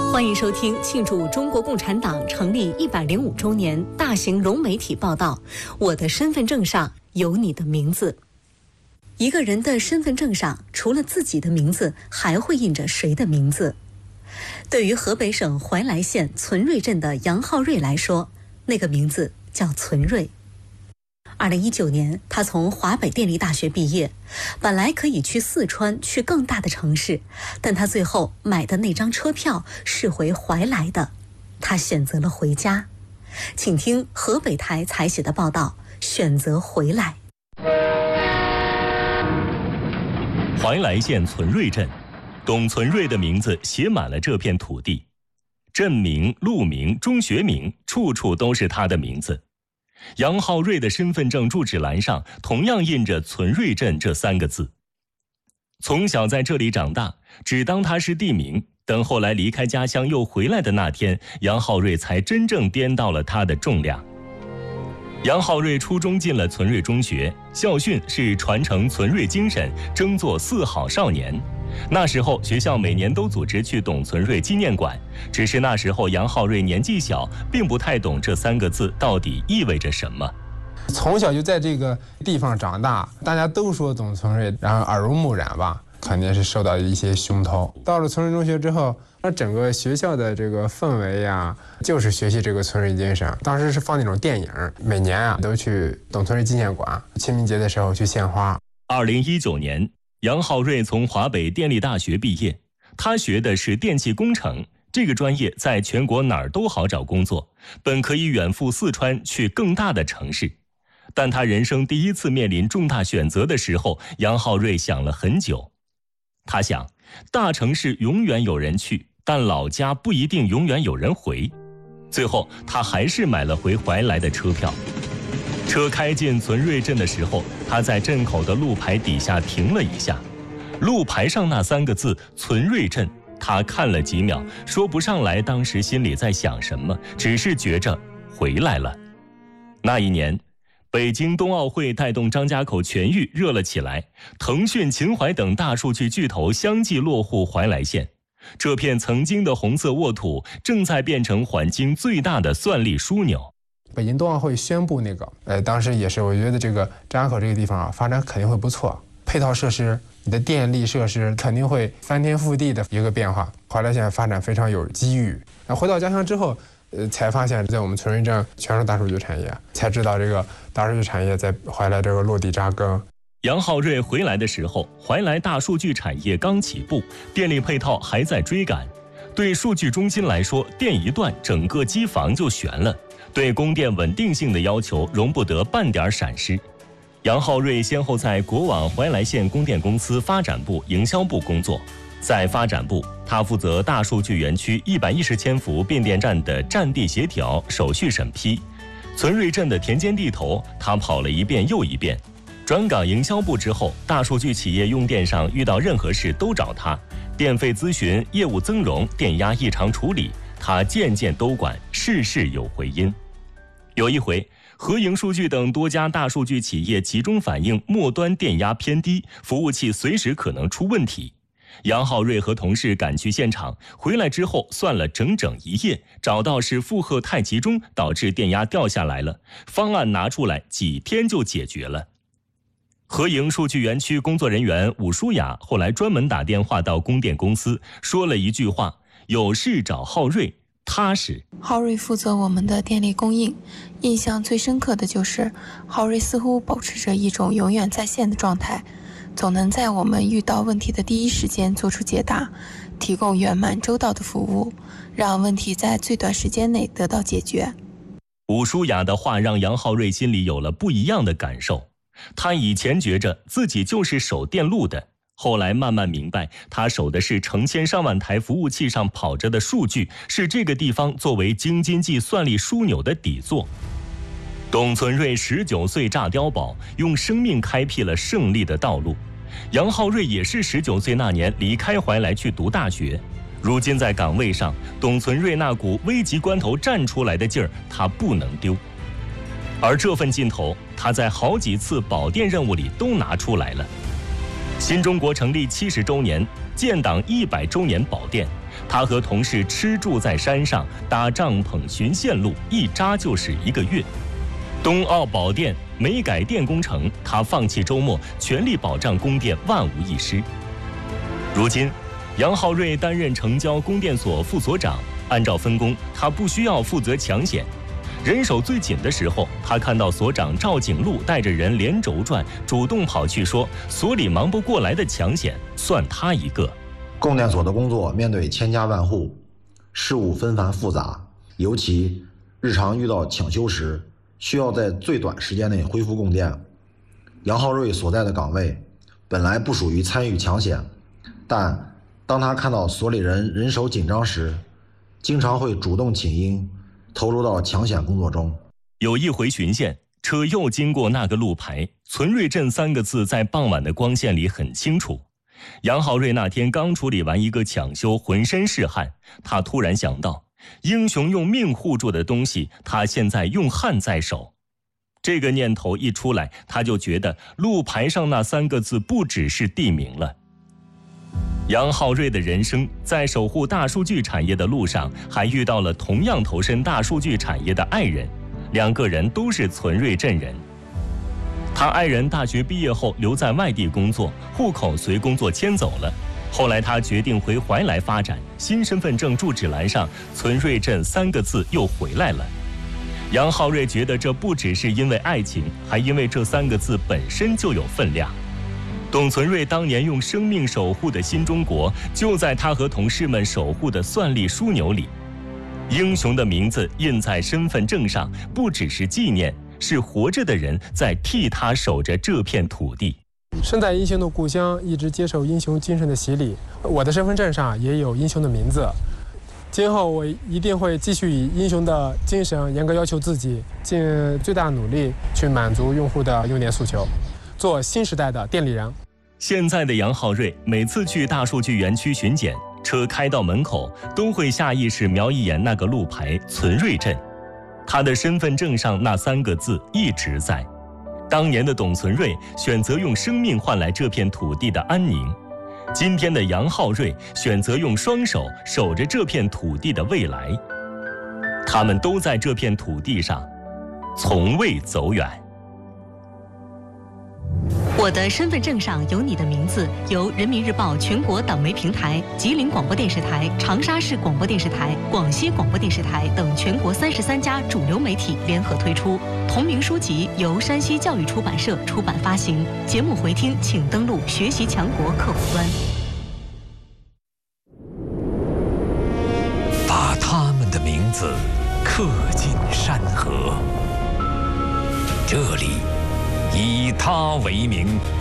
欢迎收听庆祝中国共产党成立105周年大型融媒体报道《我的身份证上有你的名字》。一个人的身份证上除了自己的名字，还会印着谁的名字？对于河北省怀来县存瑞镇的杨浩瑞来说，那个名字叫存瑞。2019年，他从华北电力大学毕业，本来可以去四川，去更大的城市，但他最后买的那张车票是回怀来的，他选择了回家。请听河北台采写的报道，选择回来。 怀来县存瑞镇，董存瑞的名字写满了这片土地，镇名、路名、中学名，处处都是他的名字。杨浩瑞的身份证住址栏上同样印着存瑞镇这3个字。从小在这里长大，只当它是地名，等后来离开家乡又回来的那天，杨浩瑞才真正掂到了它的重量。杨浩瑞初中进了存瑞中学，校训是传承存瑞精神，争做4好少年。那时候学校每年都组织去董存瑞纪念馆，只是那时候杨浩瑞年纪小，并不太懂这3个字到底意味着什么。 从小就在这个地方长大，大家都说董存瑞，然后耳濡目染吧，肯定是受到一些熏陶。到了存瑞中学之后，那整个学校的这个氛围呀，就是学习这个存瑞精神。当时是放那种电影，每年都去董存瑞纪念馆，清明节的时候去献花。 2019年，杨浩瑞从华北电力大学毕业，他学的是电气工程，这个专业在全国哪儿都好找工作，本可以远赴四川去更大的城市。但他人生第一次面临重大选择的时候，杨浩瑞想了很久。他想，大城市永远有人去，但老家不一定永远有人回。最后，他还是买了回怀来的车票。车开进存瑞镇的时候，他在镇口的路牌底下停了一下，路牌上那3个字“存瑞镇”，他看了几秒，说不上来当时心里在想什么，只是觉着回来了。那一年，北京冬奥会带动张家口全域热了起来，腾讯、秦淮等大数据巨头相继落户怀来县，这片曾经的红色沃土正在变成环京最大的算力枢纽。 北京冬奥会宣布那个，当时也是，我觉得这个张家口这个地方啊，发展肯定会不错，配套设施、你的电力设施肯定会翻天覆地的一个变化。怀来县发展非常有机遇。那回到家乡之后，才发现在我们存瑞镇全是大数据产业，才知道这个大数据产业在怀来这个落地扎根。 杨浩瑞回来的时候，怀来大数据产业刚起步，电力配套还在追赶。对数据中心来说，电一断，整个机房就悬了。对供电稳定性的要求容不得半点闪失。杨浩瑞先后在国网怀来县供电公司发展部、营销部工作。在发展部，他负责大数据园区110千伏变电站的占地协调、手续审批。存瑞镇的田间地头，他跑了一遍又一遍。转岗营销部之后，大数据企业用电上遇到任何事都找他，电费咨询、业务增容、电压异常处理，他件件都管，事事有回音。有一回，合营数据等多家大数据企业集中反映末端电压偏低，服务器随时可能出问题。杨浩瑞和同事赶去现场，回来之后算了整整1夜，找到是负荷太集中导致电压掉下来了，方案拿出来几天就解决了。合营数据园区工作人员武舒雅后来专门打电话到供电公司，说了一句话：有事找浩瑞，踏实。 浩瑞负责我们的电力供应，印象最深刻的就是浩瑞似乎保持着一种永远在线的状态，总能在我们遇到问题的第一时间做出解答，提供圆满周到的服务，让问题在最短时间内得到解决。 武舒雅的话让杨浩瑞心里有了不一样的感受。他以前觉着自己就是守电路的，后来慢慢明白，他守的是成千上万台服务器上跑着的数据，是这个地方作为京津冀算力枢纽的底座。董存瑞19岁炸碉堡，用生命开辟了胜利的道路。杨浩瑞也是19岁那年离开怀来去读大学。如今在岗位上，董存瑞那股危急关头站出来的劲儿，他不能丢。而这份劲头，他在好几次保电任务里都拿出来了。新中国成立70周年，建党100周年保电， 他和同事吃住在山上，搭帐篷寻线路，一扎就是1个月。冬奥宝殿没改电工程，他放弃周末，全力保障供电万无一失。如今，杨浩瑞担任城郊供电所副所长，按照分工，他不需要负责抢险。人手最紧的时候，他看到所长赵景禄带着人连轴转，主动跑去说所里忙不过来的抢险算他一个。 供电所的工作面对千家万户，事务纷繁复杂，尤其日常遇到抢修时，需要在最短时间内恢复供电。杨浩瑞所在的岗位本来不属于参与抢险，但当他看到所里人手紧张时，经常会主动请缨，投入到抢险工作中。 有一回巡线，车又经过那个路牌，存瑞镇3个字在傍晚的光线里很清楚。杨浩瑞那天刚处理完一个抢修，浑身是汗，他突然想到，英雄用命护住的东西，他现在用汗在守。这个念头一出来，他就觉得路牌上那3个字不只是地名了。杨浩瑞的人生在守护大数据产业的路上，还遇到了同样投身大数据产业的爱人，2个人都是存瑞镇人。他爱人大学毕业后留在外地工作，户口随工作迁走了。后来他决定回怀来发展，新身份证住址栏上存瑞镇3个字又回来了。杨浩瑞觉得这不只是因为爱情，还因为这3个字本身就有分量。董存瑞当年用生命守护的新中国，就在他和同事们守护的算力枢纽里。英雄的名字印在身份证上，不只是纪念，是活着的人在替他守着这片土地。 身在英雄的故乡，一直接受英雄精神的洗礼。我的身份证上也有英雄的名字。今后我一定会继续以英雄的精神严格要求自己，尽最大努力去满足用户的用电诉求，做新时代的电力人。 现在的杨浩瑞每次去大数据园区巡检，车开到门口都会下意识瞄一眼那个路牌存瑞镇，他的身份证上那3个字一直在。当年的董存瑞选择用生命换来这片土地的安宁，今天的杨浩瑞选择用双手守着这片土地的未来。他们都在这片土地上，从未走远。 我的身份证上有你的名字，由人民日报全国党媒平台、吉林广播电视台、长沙市广播电视台、广西广播电视台等全国33家主流媒体联合推出。同名书籍由山西教育出版社出版发行。节目回听请登录学习强国客户端。 把他们的名字刻进山河，这里以他为名，